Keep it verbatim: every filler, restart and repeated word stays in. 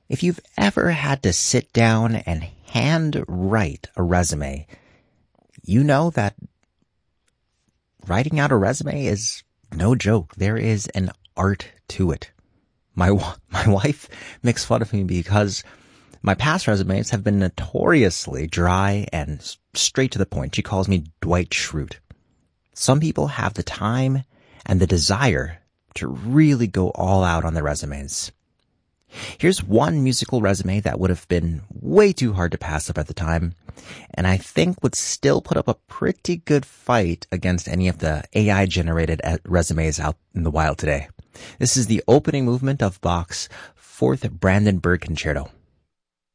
If you've ever had to sit down and hand write a resume, you know that writing out a resume is no joke. There is an art to it. My my wife makes fun of me because my past resumes have been notoriously dry and straight to the point. She calls me Dwight Schrute. Some people have the time and the desire to really go all out on their resumes. Here's one musical resume that would have been way too hard to pass up at the time, and I think would still put up a pretty good fight against any of the A I-generated resumes out in the wild today. This is the opening movement of Bach's Fourth Brandenburg Concerto.